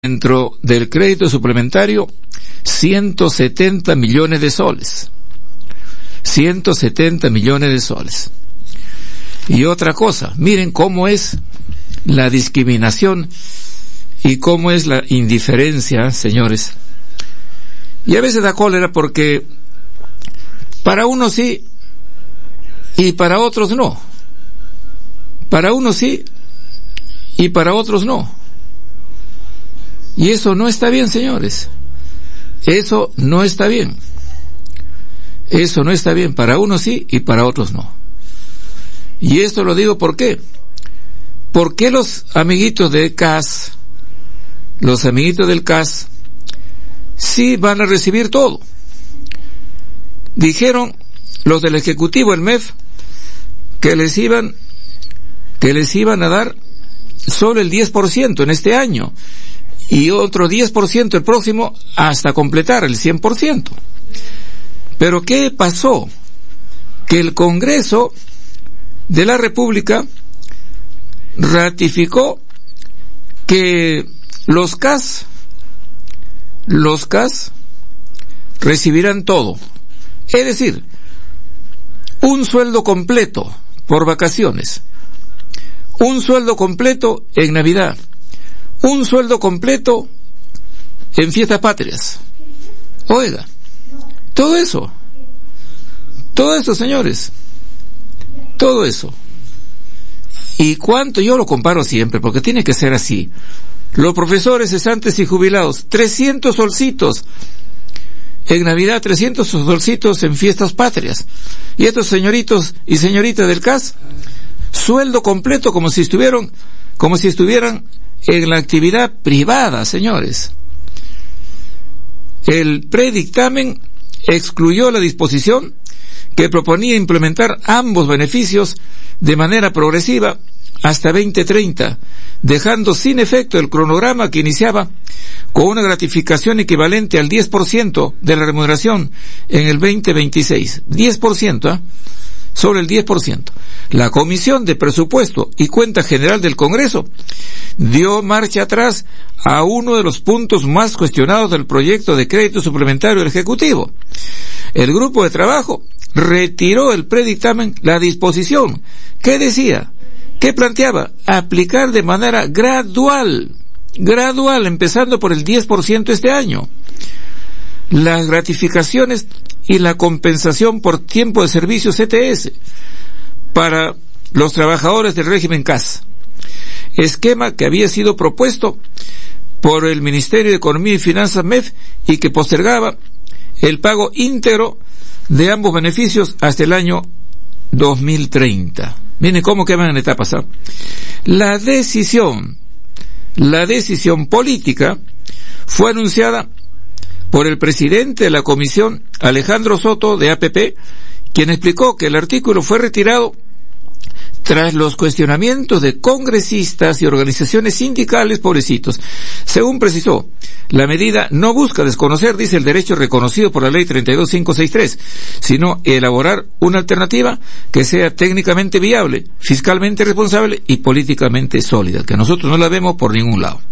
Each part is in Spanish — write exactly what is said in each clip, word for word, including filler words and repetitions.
dentro del crédito suplementario ciento setenta millones de soles. ciento setenta millones de soles. Y otra cosa, miren cómo es la discriminación y cómo es la indiferencia, señores. Y a veces da cólera porque para unos sí y para otros no. Para unos sí y para otros no. Y eso no está bien, señores. Eso no está bien. Eso no está bien. Para unos sí y para otros no. Y esto lo digo ¿por qué? ¿Por qué los amiguitos de C A S, los amiguitos del C A S, sí van a recibir todo? Dijeron los del Ejecutivo, el M E F, que les iban, que les iban a dar solo el diez por ciento en este año y otro diez por ciento el próximo hasta completar el cien por ciento. Pero ¿qué pasó? Que el Congreso de la República ratificó que los C A S, los C A S recibirán todo. Es decir, un sueldo completo por vacaciones, un sueldo completo en Navidad, un sueldo completo en fiestas patrias. Oiga, todo eso, todo eso, señores, todo eso. ¿Y cuánto? Yo lo comparo siempre, porque tiene que ser así. Los profesores cesantes y jubilados, trescientos solcitos en Navidad, trescientos solcitos en fiestas patrias. Y estos señoritos y señoritas del C A S, sueldo completo como si estuvieran, como si estuvieran en la actividad privada, señores. El predictamen excluyó la disposición que proponía implementar ambos beneficios de manera progresiva hasta veinte treinta, dejando sin efecto el cronograma que iniciaba con una gratificación equivalente al diez por ciento de la remuneración en el veinte veintiséis. diez por ciento, ¿eh? Sobre el diez por ciento. La Comisión de Presupuesto y Cuenta General del Congreso dio marcha atrás a uno de los puntos más cuestionados del proyecto de crédito suplementario del Ejecutivo. El grupo de trabajo retiró el predictamen la disposición que decía, que planteaba aplicar de manera gradual, gradual, empezando por el diez por ciento este año, las gratificaciones y la compensación por tiempo de servicio C T S para los trabajadores del régimen C A S, esquema que había sido propuesto por el Ministerio de Economía y Finanzas M E F y que postergaba el pago íntegro de ambos beneficios hasta el año dos mil treinta. Miren cómo quedan en etapas, ¿eh? La decisión, la decisión política fue anunciada por el presidente de la comisión, Alejandro Soto, de A P P, quien explicó que el artículo fue retirado tras los cuestionamientos de congresistas y organizaciones sindicales, pobrecitos. Según precisó, la medida no busca desconocer, dice, el derecho reconocido por la ley treinta y dos mil quinientos sesenta y tres, sino elaborar una alternativa que sea técnicamente viable, fiscalmente responsable y políticamente sólida, que nosotros no la vemos por ningún lado.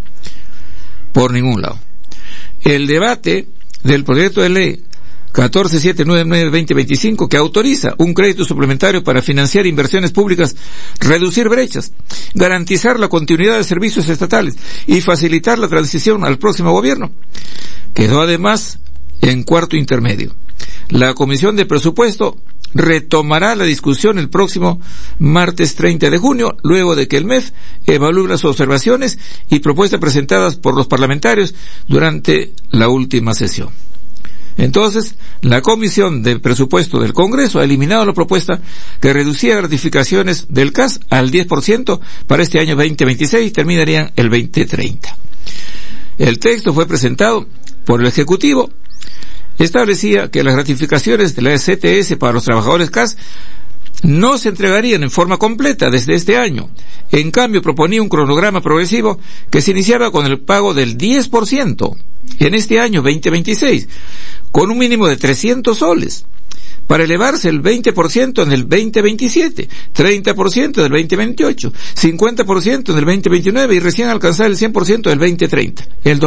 Por ningún lado. El debate del proyecto de ley catorce setecientos noventa y nueve guión veinte veinticinco, que autoriza un crédito suplementario para financiar inversiones públicas, reducir brechas, garantizar la continuidad de servicios estatales y facilitar la transición al próximo gobierno, quedó además en cuarto intermedio. La Comisión de Presupuesto retomará la discusión el próximo martes treinta de junio, luego de que el M E F evalúe las observaciones y propuestas presentadas por los parlamentarios durante la última sesión. Entonces, la Comisión de Presupuesto del Congreso ha eliminado la propuesta que reducía gratificaciones del C A S al diez por ciento para este año veinte veintiséis y terminarían el veinte treinta. El texto fue presentado por el Ejecutivo. Establecía que las gratificaciones de la C T S para los trabajadores C A S no se entregarían en forma completa desde este año. En cambio, proponía un cronograma progresivo que se iniciaba con el pago del diez por ciento en este año veinte veintiséis, con un mínimo de trescientos soles, para elevarse el veinte por ciento en el veinte veintisiete, treinta por ciento en el veinte veintiocho, cincuenta por ciento en el veinte veintinueve y recién alcanzar el cien por ciento en el veinte treinta. El